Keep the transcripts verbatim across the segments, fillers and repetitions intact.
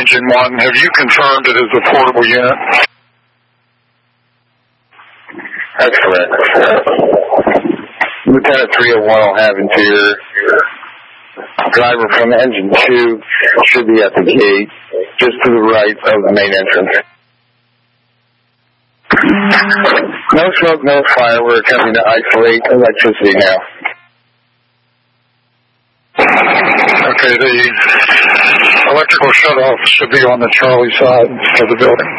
engine one. Have you confirmed it is a portable unit? That's correct. Lieutenant three oh one will have interior. Driver from engine two should be at the gate, just to the right of the main entrance. No smoke, no fire. We're attempting to isolate electricity now. Okay, the electrical shutoff should be on the Charlie side of the building.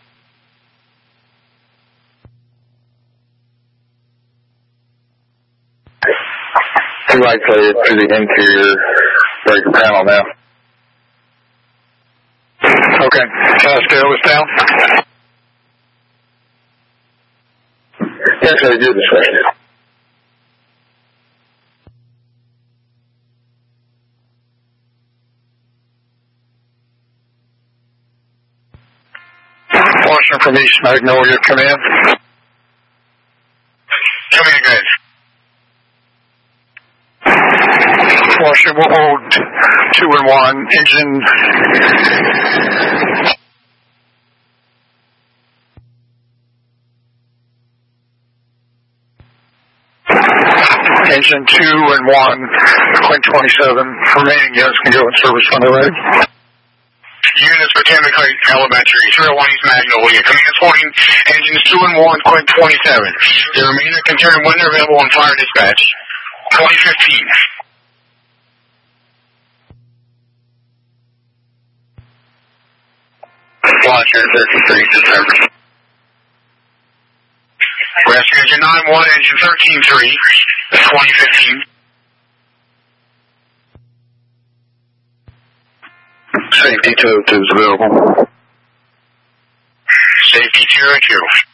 Too isolated to the interior breaker panel now. Okay, uh, scale is down. Yes, I do this way. Washington from East Magnolia, come in. Come in, guys. Washington will hold two and one. Engine. Engine two and one. Quint twenty-seven. Remaining units can go in service on the right. Units for Timothy Elementary, three oh one East Magnolia. Command's holding engines two and one, Quint twenty-seven. The remainder can turn when they're available on fire dispatch. twenty fifteen. Washington fifty-three to service. Rescue engine nine one, engine thirteen three, twenty fifteen. Safety two oh two is available. Safety two oh two.